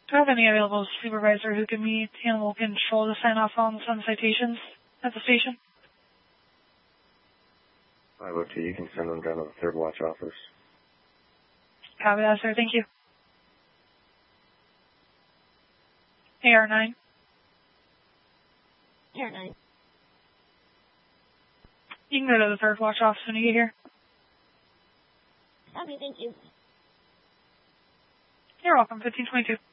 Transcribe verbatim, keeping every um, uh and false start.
Do I have any available supervisor who can meet animal control to sign off on some citations at the station? I would too. You can send them down to the third watch office. Copy that, sir. Thank you. A R nine. A R nine. You can go to the third watch office when you get here. Copy, thank you. You're welcome. fifteen twenty-two.